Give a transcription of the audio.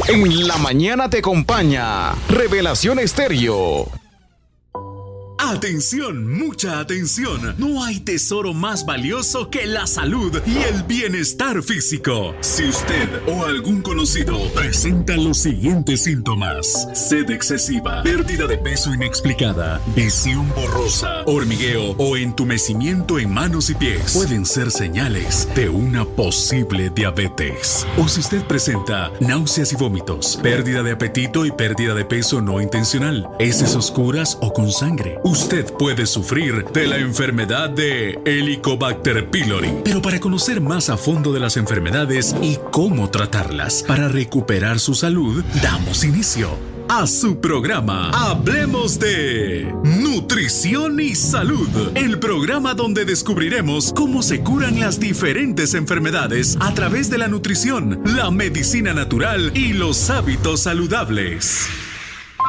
En la mañana te acompaña Revelación Estéreo. Atención, mucha atención. No hay tesoro más valioso que la salud y el bienestar físico. Si usted o algún conocido presenta los siguientes síntomas: sed excesiva, pérdida de peso inexplicada, visión borrosa, hormigueo o entumecimiento en manos y pies, pueden ser señales de una posible diabetes. O si usted presenta náuseas y vómitos, pérdida de apetito y pérdida de peso no intencional, heces oscuras o con sangre, usted puede sufrir de la enfermedad de Helicobacter pylori. Pero para conocer más a fondo de las enfermedades y cómo tratarlas para recuperar su salud, damos inicio a su programa Hablemos de Nutrición y Salud, el programa donde descubriremos cómo se curan las diferentes enfermedades a través de la nutrición, la medicina natural y los hábitos saludables.